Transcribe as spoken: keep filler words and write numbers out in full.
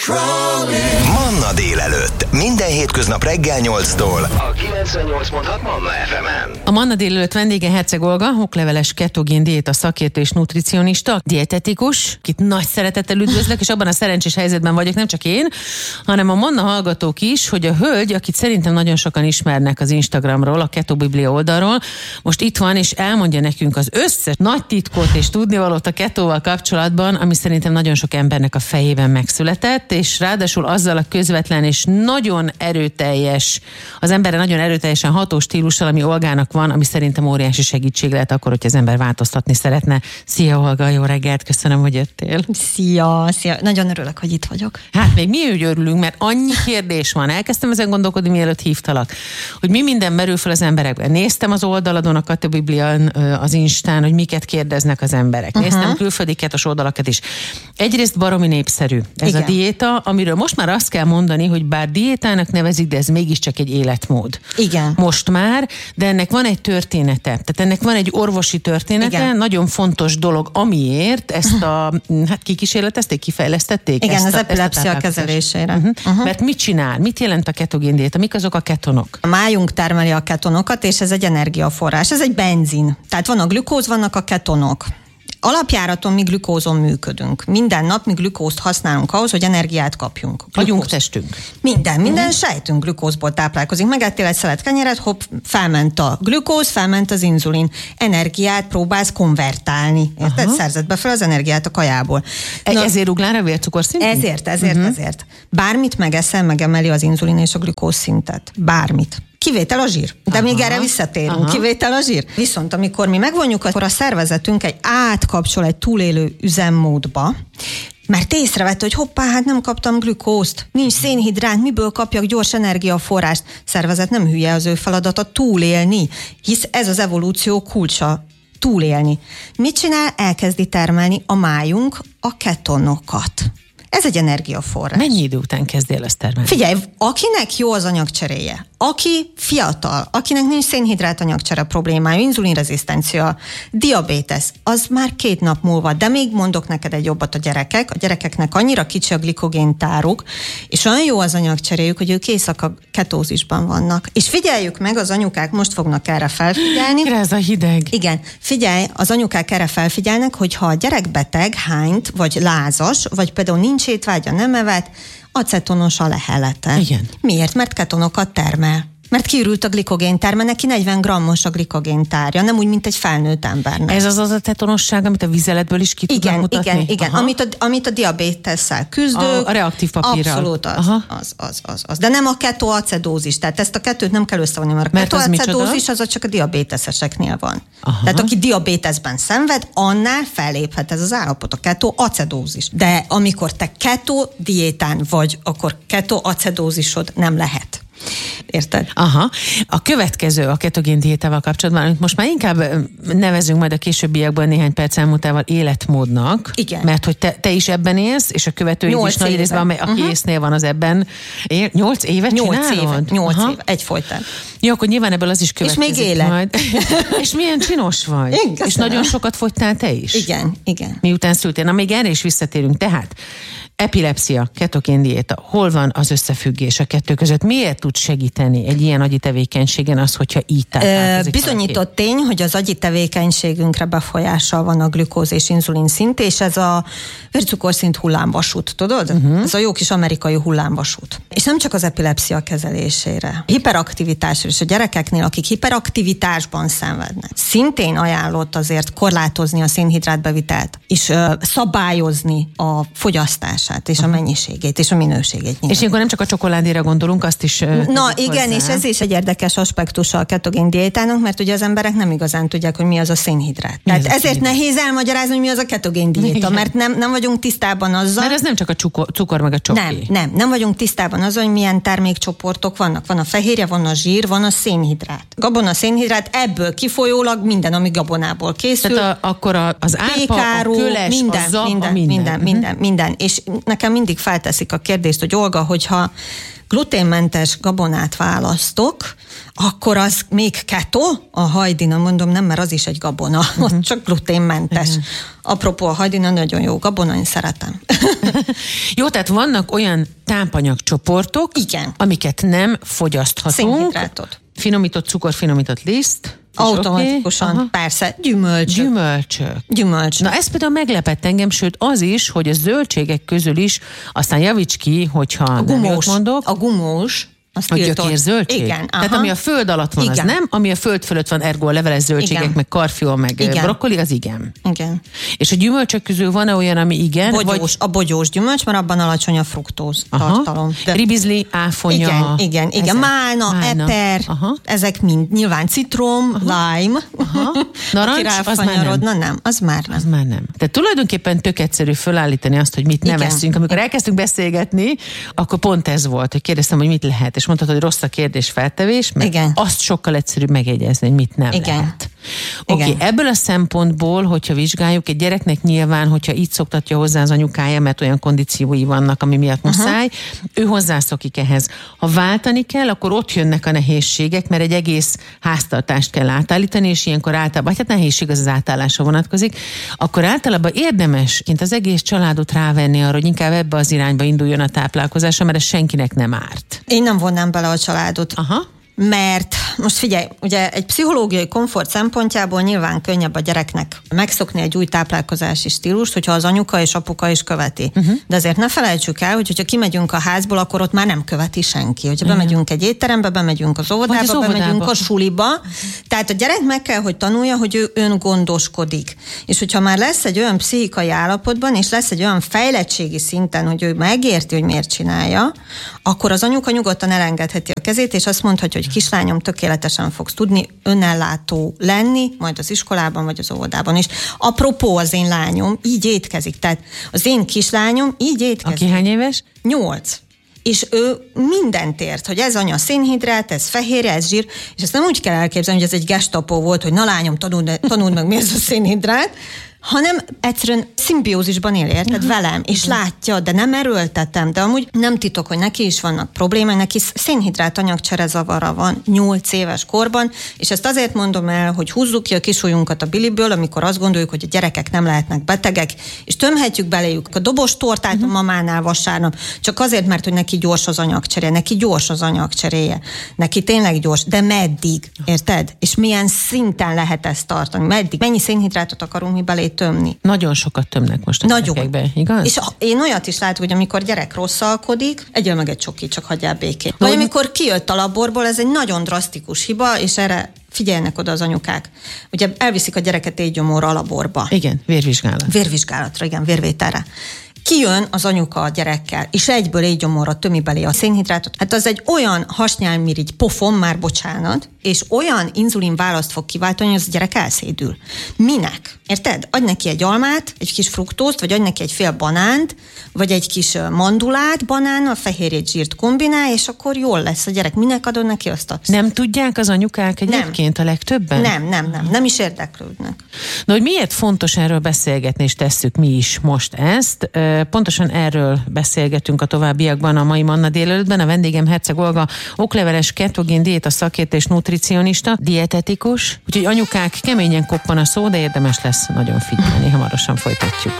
Manna délelőtt. Minden hétköznap reggel nyolctól a kilencvennyolc pont hat Manna ef emen. A Manna délelőtt vendége Herceg Olga, okleveles ketogén diéta szakértő és nutricionista, dietetikus, akit nagy szeretettel üdvözlök, és abban a szerencsés helyzetben vagyok, nem csak én, hanem a Manna hallgatók is, hogy a hölgy, akit szerintem nagyon sokan ismernek az Instagramról, a Keto Biblia oldalról, most itt van, és elmondja nekünk az összes nagy titkot és tudnivalót a ketóval kapcsolatban, ami szerintem nagyon sok embernek a fejében megszületett, és ráadásul azzal a közvetlen és nagyon erőteljes, az emberre nagyon erőteljesen ható stílussal, ami Olgának van, ami szerintem óriási segítség lehet akkor, hogy az ember változtatni szeretne. Szia Olga, jó reggelt, köszönöm, hogy jöttél. Szia, szia, nagyon örülök, hogy itt vagyok. Hát még mi úgy örülünk, mert annyi kérdés van. Elkezdtem ezen gondolkodni, mielőtt hívtalak, hogy mi minden merül fel az emberekben. Néztem az oldaladon, a Keto Biblián, az Instán, hogy miket kérdeznek az emberek. Néztem uh-huh. külföldi ketos oldalakat is. Egyrészt baromi népszerű ez Igen. a diéta, amiről most már azt kell mondani, hogy bár diétának nevezik, de ez mégiscsak egy életmód. Igen. Most már, de ennek van egy története. Tehát ennek van egy orvosi története, Igen. nagyon fontos dolog, amiért ezt a, hát kikísérletezték, kifejlesztették? Igen, ezt az a, epilepszia kezelésére. Uh-huh. Uh-huh. Mert mit csinál? Mit jelent a ketogén diéta? Mik azok a ketonok? A májunk termeli a ketonokat, és ez egy energiaforrás. Ez egy benzin. Tehát van a glükóz, vannak a ketonok. Alapjáraton mi glükózon működünk. Minden nap mi glükózt használunk ahhoz, hogy energiát kapjunk. Agyunk, testünk. Minden, minden uh-huh. sejtünk glükózból táplálkozik. Megettél egy szelet kenyeret, hopp, felment a glükóz, felment az inzulin. Energiát próbálsz konvertálni. Érted? Uh-huh. Szerzed be fel az energiát a kajából. Na, ezért ugrál a vércukorszint? Ezért, ezért, uh-huh. ezért. Bármit megeszel, megemeli az inzulin és a glükóz szintet. Bármit. Kivétel a zsír. De aha, még erre visszatérünk. Aha. Kivétel a zsír. Viszont amikor mi megvonjuk, akkor a szervezetünk egy átkapcsol egy túlélő üzemmódba, mert észrevette, hogy hoppá, hát nem kaptam glükózt, nincs szénhidrát, miből kapjak gyors energiaforrást. Szervezet nem hülye, az ő feladata túlélni, hisz ez az evolúció kulcsa. Túlélni. Mit csinál? Elkezdi termelni a májunk a ketonokat. Ez egy energiaforrás. Mennyi idő után kezdél ezt termelni? Figyelj, akinek jó az anyagcseréje, aki fiatal, akinek nincs szénhidrát anyagcsere problémája, inzulinrezisztencia, diabétesz, az már két nap múlva, de még mondok neked egy jobbat a gyerekek, a gyerekeknek annyira kicsi a glikogéntáruk, és olyan jó az anyagcseréjük, hogy ők éjszaka ketózisban vannak. És figyeljük meg, az anyukák most fognak erre felfigyelni. Ez a hideg. Igen, figyelj, az anyukák erre felfigyelnek, hogy ha a gyerek beteg, hányt, vagy lázas, vagy például nincs étvágya, nem evett, acetonos a lehelete. Igen. Miért? Mert ketonokat termel. Mert kiürült a glikogéntár, mert neki negyven grammos a glikogéntárja, nem úgy, mint egy felnőtt embernek. Ez az az acetonosság, amit a vizeletből is ki tudnak mutatni? Igen, igen, amit a, amit a diabétesszel küzdők. A, a reaktív papírral. Abszolút az, az, az, az, az. De nem a ketoacidózis, tehát ezt a kettőt nem kell összevonni, mert a ketoacidózis az, az csak a diabéteszeseknél van. Aha. Tehát aki diabéteszben szenved, annál felléphet ez az állapot, a ketoacidózis. De amikor te keto diétán vagy, akkor ketoacidózisod nem lehet. Érted? Aha. A következő a ketogén diétával kapcsolatban, amit most már inkább nevezünk majd a későbbiekben néhány perc elmúltával életmódnak. Igen. Mert hogy te, te is ebben élsz, és a követőid is nagy részben, amely a uh-huh. késznél van az ebben. Él, nyolc évet nyolc csinálod? Éve, nyolc éve, egyfolytán. Jó, akkor nyilván ebből az is következik. És még élek. Majd. És milyen csinos vagy. Igen, és nagyon sokat fogytál te is. Igen, igen. Miután szültél. Na még erre is visszatérünk. Tehát epilepszia, ketogén diéta. Hol van az összefüggés a kettő között? Miért tud segíteni egy ilyen agyi tevékenységen az, hogyha így táplálkozik? Bizonyított tény, hogy az agyi tevékenységünkre befolyással van a glükóz és inzulin szint, és ez a vércukorszint hullámvasút, tudod? Uh-huh. Ez a jó kis amerikai hullámvasút. És nem csak az epilepszia kezelésére. Hiperaktivitásra és a gyerekeknél, akik hiperaktivitásban szenvednek. Szintén ajánlott azért korlátozni a szénhidrátbevitelt, és uh, szabályozni a fogyasztását, és a mennyiségét, és a minőségét. Nyilván. És ilyenkor nem csak a csokoládéra gondolunk, azt is... Na igen, hozzá. És ez is egy érdekes aspektusa a ketogén diétának, mert ugye az emberek nem igazán tudják, hogy mi az a szénhidrát. Mi Tehát ezért szénhidrát? Nehéz elmagyarázni, hogy mi az a ketogén diéta, igen. mert nem, nem vagyunk tisztában azzal... Mert ez nem csak a cukor, cukor meg a csoki. Nem, nem, nem vagyunk tisztában azzal, hogy milyen termékcsoportok vannak. Van a fehérje, van a zsír, van a szénhidrát. Gabona, szénhidrát, ebből kifolyólag minden, ami gabonából készül. Tehát a, akkor a, az árpa, a köles, minden, a zap, minden, minden, minden, minden, minden. És nekem mindig felteszik a kérdést, hogy Olga, hogyha gluténmentes gabonát választok, akkor az még keto, a hajdina, mondom, nem, mert az is egy gabona, uh-huh. ott csak gluténmentes. Uh-huh. Apropó, a hajdina nagyon jó gabona, én szeretem. Jó, tehát vannak olyan tápanyagcsoportok, igen, amiket nem fogyaszthatunk. Szénhidrátot. Finomított cukor, finomított liszt. Automatikusan, okay. persze, gyümölcsök. Gyümölcsök. Gyümölcsök. Na ez például meglepett engem, sőt az is, hogy a zöldségek közül is, aztán javíts ki, hogyha a nem gumós, jót mondok. A gumós, a gyökérzöldség? Igen. Tehát aha. ami a föld alatt van, igen. az nem, ami a föld fölött van, ergo a leveles zöldségek, igen. meg karfiol, meg igen. brokkoli, az igen. Igen. És a gyümölcsök közül van-e olyan, ami igen? Bogyós, vagy... A bogyós gyümölcs, mert abban alacsony a fruktóz aha. tartalom. De... Ribizli, áfonya. Igen, igen, igen. Ezek. Málna, Málna, eper, aha. ezek mind. Nyilván citrom, aha. lime. Aha. Narancs, az már nem. Na nem, az már nem. Az már nem. Tehát tulajdonképpen tök egyszerű fölállítani azt, hogy mit nem igen. eszünk. Amikor elkezdtünk beszélgetni, akkor pont ez volt, hogy kérdeztem, hogy mit lehet, és mondtad, hogy rossz a kérdésfeltevés, mert igen. azt sokkal egyszerűbb megjegyezni, hogy mit nem igen. lehet. Oké, okay, ebből a szempontból, hogyha vizsgáljuk, egy gyereknek nyilván, hogyha így szoktatja hozzá az anyukája, mert olyan kondíciói vannak, ami miatt muszáj, uh-huh. ő hozzászokik ehhez. Ha váltani kell, akkor ott jönnek a nehézségek, mert egy egész háztartást kell átállítani, és ilyenkor általában, hát nehézség az az átállásra vonatkozik, akkor általában érdemes kint az egész családot rávenni arra, hogy inkább ebbe az irányba induljon a táplálkozása, mert ez senkinek nem árt. Én nem vonnám bele a családot. Aha. Mert most figyelj, ugye egy pszichológiai komfort szempontjából nyilván könnyebb a gyereknek megszokni egy új táplálkozási stílust, hogyha az anyuka és apuka is követi. Uh-huh. De azért ne felejtsük el, hogy hogyha kimegyünk a házból, akkor ott már nem követi senki. Hogyha uh-huh. bemegyünk egy étterembe, bemegyünk az óvodába, az óvodába, bemegyünk a suliba. Tehát a gyerek meg kell, hogy tanulja, hogy ő öngondoskodik. És hogyha már lesz egy olyan pszichikai állapotban, és lesz egy olyan fejlettségi szinten, hogy ő megérti, hogy miért csinálja, akkor az anyuka nyugodtan elengedheti a kezét, és azt mondhatja, hogy kislányom, tökéletesen fogsz tudni önellátó lenni, majd az iskolában, vagy az óvodában is. Apropó, az én lányom így étkezik, tehát az én kislányom így étkezik. Aki hány éves? Nyolc. És ő mindent ért, hogy ez anya szénhidrát, ez fehérje, ez zsír, és ezt nem úgy kell elképzelni, hogy ez egy gestapó volt, hogy na lányom, tanuld, tanuld meg, mi ez a szénhidrát, hanem egyszerűen szimbiózisban él, érted, velem, és látja, de nem erőltetem, de amúgy nem titok, hogy neki is vannak problémái, neki szénhidrát anyagcserezavara van nyolc éves korban, és ezt azért mondom el, hogy húzzuk ki a kisujjunkat a biliből, amikor azt gondoljuk, hogy a gyerekek nem lehetnek betegek, és tömhetjük beléjük a dobos tortát uh-huh. a mamánál vasárnap, csak azért, mert hogy neki gyors az anyagcseréje, neki gyors az anyagcseréje, neki tényleg gyors, de meddig, érted? És milyen szinten lehet ezt tartani, meddig, mennyi szénhidrátot akarunk mi belé tömni. Nagyon sokat tömnek most a Nagyon. gyerekekbe, igaz? És én olyat is látok, hogy amikor gyerek rosszalkodik, egyél meg egy csokit, csak hagyjál békén. Vagy amikor kijött a laborból, ez egy nagyon drasztikus hiba, és erre figyeljenek oda az anyukák. Ugye elviszik a gyereket étgyomorra a laborba. Igen, vérvizsgálat. Vérvizsgálatra, igen, vérvételre. Kijön az anyuka a gyerekkel, és egyből étgyomorra tömi belé a szénhidrátot. Hát az egy olyan hasnyálmirigy pofon, már bocsánat, és olyan inzulin választ fog kiváltani, hogy az a gyerek elszédül. Minek? Érted? Adj neki egy almát, egy kis fruktózt, vagy adj neki egy fél banánt, vagy egy kis mandulát, banánnal, fehérjét, zsírt kombinál, és akkor jól lesz a gyerek. Minek adod neki azt a... Nem tudják az anyukák egyébként nem. a legtöbben? Nem, nem, nem. Nem is érdeklődnek. Na, hogy miért fontos erről beszélgetni, és tesszük mi is most ezt? Pontosan erről beszélgetünk a továbbiakban a mai Manna délelőttben. A vendégem Herceg Olga, okleveles ketogén diéta szakértő és nutricionista, dietetikus. Úgyhogy anyukák, keményen koppan a szó, de érdemes lesz nagyon figyelni. Hamarosan folytatjuk.